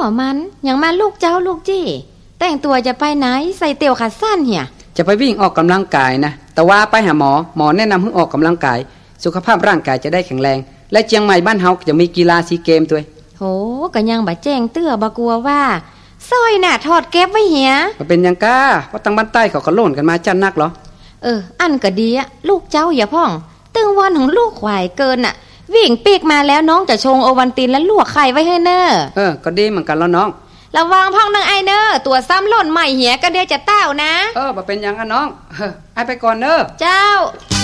มันยังมาลูกเจ้าลูกจี้แต่งตัวจะไปไหนใส่เตี่ยวขาสั้นเหี่ยจะไปวิ่งออกกำลังกายนะแต่ว่าไปหาหมอแนะนำให้ออกกำลังกายสุขภาพร่างกายจะได้แข็งแรงและเชียงใหม่บ้านเฮาจะมีกีฬาซีเกมด้วยโหก็ยังบ่แจ้งเตื้อบ่กลัวว่าซอยน่ะถอดเก็บไว้เหี่ยมันเป็นยังก้าเพราะทางบ้านใต้เขาก็โล่นกันมาจันนักเหรออันก็ดีอะลูกเจ้าอย่าพ่องตึงวันของลูกควายเกินน่ะวิ่งปีกมาแล้วน้องจะชงโอวันตินและลวกไข่ไว้ให้เนอก็ดีเหมือนกันแล้วน้องระวังพ่องนางไอเนอตัวซ้ำหล่นใหม่เหี่ยก็เดี๋ยวจะเต้านะบ่เป็นยังอ่ะน้องไอไปก่อนเนอเจ้า